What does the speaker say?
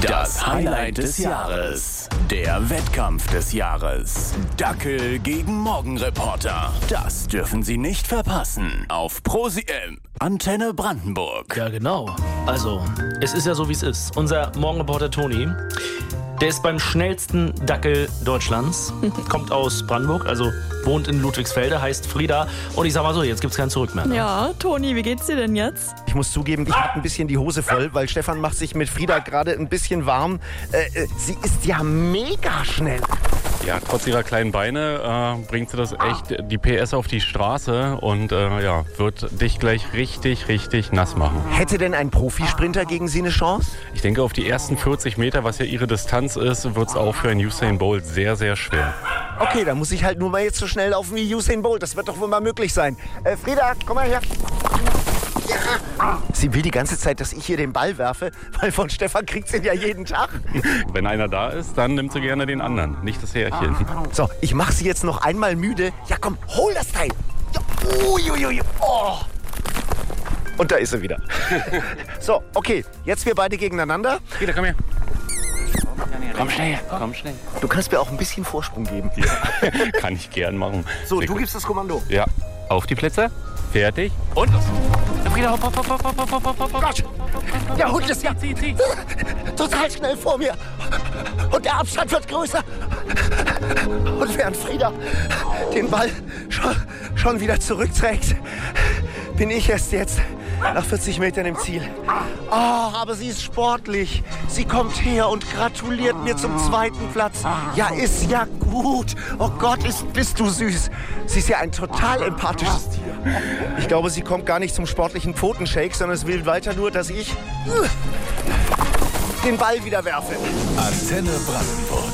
Das Highlight des Jahres. Der Wettkampf des Jahres. Dackel gegen Morgenreporter. Das dürfen Sie nicht verpassen. Auf ProSieben, Antenne Brandenburg. Ja, genau. Also, es ist ja so, wie es ist. Unser Morgenreporter Toni, der ist beim schnellsten Dackel Deutschlands. Kommt aus Brandenburg, also wohnt in Ludwigsfelde, heißt Frieda. Und ich sag mal so, jetzt gibt's kein Zurück mehr. Ne? Ja, Toni, wie geht's dir denn jetzt? Ich muss zugeben, ich habe ein bisschen die Hose voll, weil Stefan macht sich mit Frieda gerade ein bisschen warm. Sie ist ja mega schnell. Ja, trotz ihrer kleinen Beine bringt sie das echt, die PS auf die Straße und wird dich gleich richtig, richtig nass machen. Hätte denn ein Profisprinter gegen sie eine Chance? Ich denke, auf die ersten 40 Meter, was ja ihre Distanz ist, wird es auch für einen Usain Bolt sehr, sehr schwer. Okay, dann muss ich halt nur mal jetzt so schnell laufen wie Usain Bolt. Das wird doch wohl mal möglich sein. Frieda, komm mal her. Ja. Sie will die ganze Zeit, dass ich hier den Ball werfe, weil von Stefan kriegt sie ihn ja jeden Tag. Wenn einer da ist, dann nimmt sie gerne den anderen, nicht das Härchen. So, ich mache sie jetzt noch einmal müde. Ja komm, hol das Teil. Ja. Uiuiui. Oh. Und da ist sie wieder. So, okay, jetzt wir beide gegeneinander. Frieda, komm her. Komm schnell, komm schnell. Du kannst mir auch ein bisschen Vorsprung geben. Ja, kann ich gern machen. So, du gibst das Kommando. Ja, auf die Plätze, fertig und los. Frieda, hopp, hopp, hopp, hopp, hopp, hopp, hopp, hopp. Gott, der Hund ist ja total schnell vor mir. Und der Abstand wird größer. Und während Frieda den Ball schon wieder zurückträgt, bin ich erst jetzt nach 40 Metern im Ziel. Oh, aber sie ist sportlich. Sie kommt her und gratuliert mir zum 2. Platz. Ja, ist ja gut. Oh Gott, bist du süß. Sie ist ja ein total empathisches Tier. Ich glaube, sie kommt gar nicht zum sportlichen Pfotenshake, sondern es will weiter nur, dass ich den Ball wieder werfe. Antenne Brandenburg.